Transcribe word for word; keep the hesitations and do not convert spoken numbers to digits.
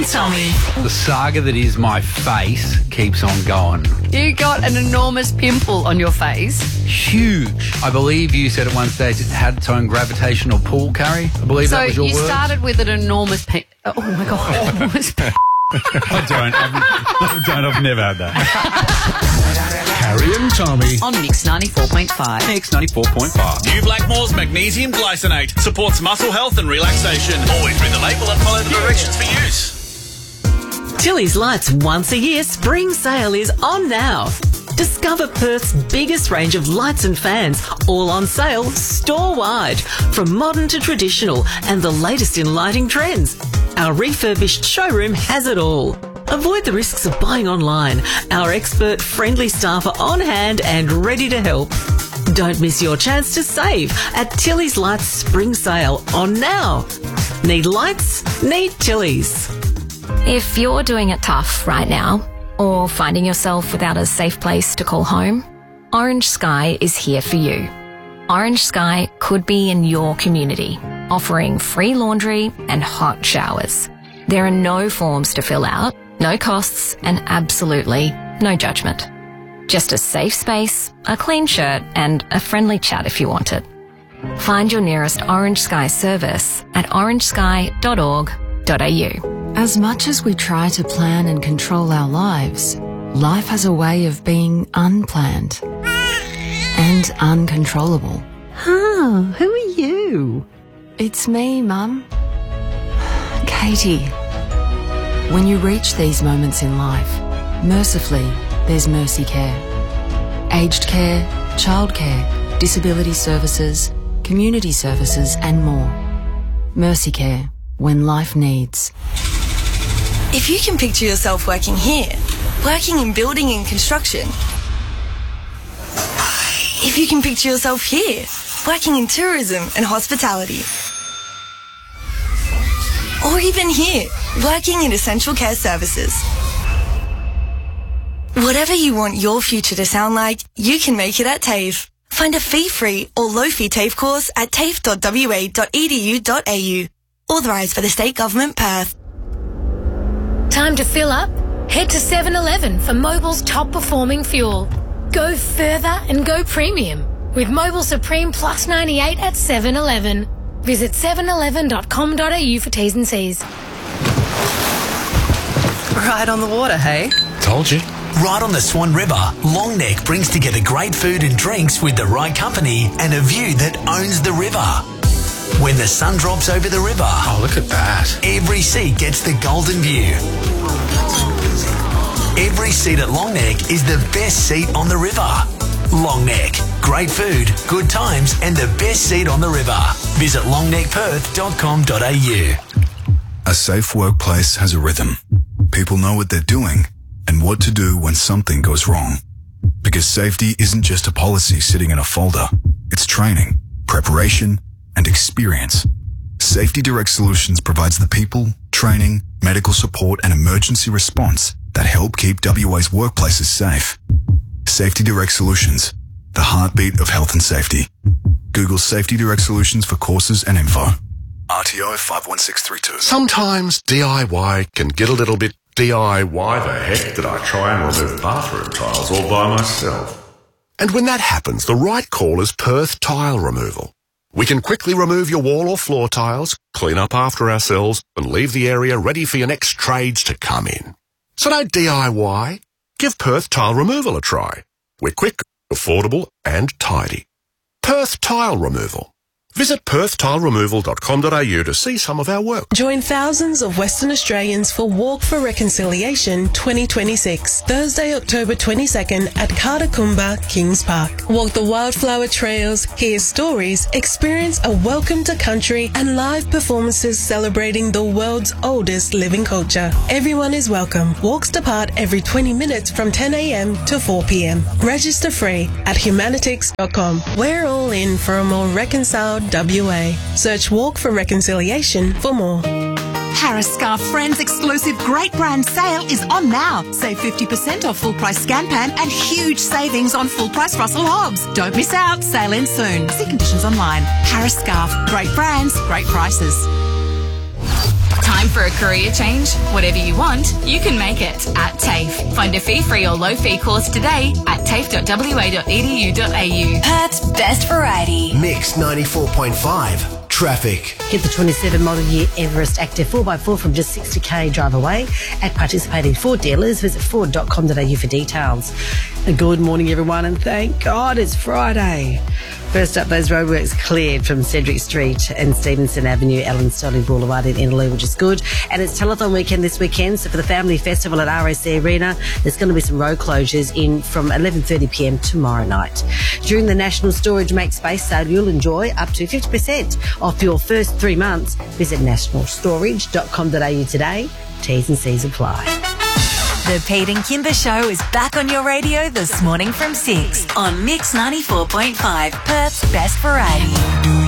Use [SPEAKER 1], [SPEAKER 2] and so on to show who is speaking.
[SPEAKER 1] and Tommy.
[SPEAKER 2] The saga that is my face keeps on going.
[SPEAKER 1] You got an enormous pimple on your face.
[SPEAKER 2] Huge. I believe you said at one stage it had its own gravitational pull, Carrie. I believe
[SPEAKER 1] so
[SPEAKER 2] that was your
[SPEAKER 1] you
[SPEAKER 2] word.
[SPEAKER 1] started with an enormous pi- Oh, my God. Enormous pi-
[SPEAKER 3] I don't. I've, I don't. I've never had that.
[SPEAKER 4] Carrie and Tommy.
[SPEAKER 1] On Mix ninety-four point five.
[SPEAKER 2] Mix ninety-four point five.
[SPEAKER 5] New Blackmore's Magnesium Glycinate supports muscle health and relaxation. Always read the label and follow the directions for use.
[SPEAKER 6] Tilly's Lights once a year spring sale is on now. Discover Perth's biggest range of lights and fans, all on sale store-wide, from modern to traditional and the latest in lighting trends. Our refurbished showroom has it all. Avoid the risks of buying online. Our expert, friendly staff are on hand and ready to help. Don't miss your chance to save at Tilly's Lights Spring Sale on now. Need lights? Need Tilly's.
[SPEAKER 7] If you're doing it tough right now, or finding yourself without a safe place to call home, Orange Sky is here for you. Orange Sky could be in your community, offering free laundry and hot showers. There are no forms to fill out, no costs, and absolutely no judgment. Just a safe space, a clean shirt, and a friendly chat if you want it. Find your nearest Orange Sky service at orange sky dot org dot a u.
[SPEAKER 8] As much as we try to plan and control our lives, life has a way of being unplanned and uncontrollable.
[SPEAKER 9] Huh, who are you?
[SPEAKER 8] It's me, Mum. Katie. When you reach these moments in life, mercifully, there's Mercy Care. Aged care, childcare, disability services, community services and more. Mercy Care, when life needs.
[SPEAKER 10] If you can picture yourself working here, working in building and construction. If you can picture yourself here, working in tourism and hospitality. Or even here, working in essential care services. Whatever you want your future to sound like, you can make it at TAFE. Find a fee-free or low-fee TAFE course at tafe dot w a dot e d u dot a u. Authorised by the State Government, Perth.
[SPEAKER 11] Time to fill up? Head to seven eleven for Mobil's top-performing fuel. Go further and go premium with Mobil Supreme Plus ninety-eight at seven eleven. Visit seven eleven dot com dot a u for T's and C's.
[SPEAKER 6] Right on the water, hey?
[SPEAKER 4] Told you.
[SPEAKER 5] Right on the Swan River, Longneck brings together great food and drinks with the right company and a view that owns the river. When the sun drops over the river,
[SPEAKER 4] Oh, look at that.
[SPEAKER 5] every seat gets the golden view. Every seat at Longneck is the best seat on the river. Longneck, great food, good times, and the best seat on the river. Visit long neck perth dot com dot a u.
[SPEAKER 12] A safe workplace has a rhythm. People know what they're doing and what to do when something goes wrong. Because safety isn't just a policy sitting in a folder. It's training, preparation, and experience. Safety Direct Solutions provides the people, training, medical support, and emergency response that help keep W A's workplaces safe. Safety Direct Solutions, the heartbeat of health and safety. Google Safety Direct Solutions for courses and info. R T O five one six three two.
[SPEAKER 4] Sometimes D I Y can get a little bit D I Y. Why the heck did I try and remove bathroom tiles all by myself? And when that happens, the right call is Perth Tile Removal. We can quickly remove your wall or floor tiles, clean up after ourselves, and leave the area ready for your next trades to come in. So don't D I Y. Give Perth Tile Removal a try. We're quick, affordable, and tidy. Perth Tile Removal. Visit perth tile removal dot com dot a u to see some of our work.
[SPEAKER 13] Join thousands of Western Australians for Walk for Reconciliation twenty twenty-six, Thursday, October twenty-second at Katakumba, Kings Park. Walk the wildflower trails, hear stories, experience a welcome to country and live performances celebrating the world's oldest living culture. Everyone is welcome. Walks depart every twenty minutes from ten a m to four p m. Register free at humanitix dot com. We're all in for a more reconciled W A. Search Walk for Reconciliation for more.
[SPEAKER 14] Harris Scarf Friends exclusive great brand sale is on now. Save fifty percent off full price Scanpan and huge savings on full price Russell Hobbs. Don't miss out. Sale ends soon. See conditions online. Harris Scarf. Great brands, great prices. Time
[SPEAKER 15] for a career change? Whatever you want, you can make it at TAFE. Find a fee-free or low-fee course today at tafe dot w a dot e d u dot a u.
[SPEAKER 16] Perth's best variety.
[SPEAKER 5] Mix ninety-four point five. Traffic.
[SPEAKER 17] Get the twenty-seven model year Everest Active four by four from just sixty k drive away at participating Ford dealers. Visit ford dot com dot a u for details. And good morning, everyone, and thank God it's Friday. First up, those roadworks cleared from Cedric Street and Stevenson Avenue, Ellen Sterling Boulevard in Inaloo, which is good. And it's telethon weekend this weekend, so for the family festival at R S C Arena, there's going to be some road closures in from eleven thirty p m tomorrow night. During the National Storage Make Space sale, you'll enjoy up to fifty percent off your first three months. Visit national storage dot com dot a u today. T's and C's apply.
[SPEAKER 16] The Pete and Kimber Show is back on your radio this morning from six on Mix ninety-four point five, Perth's best variety.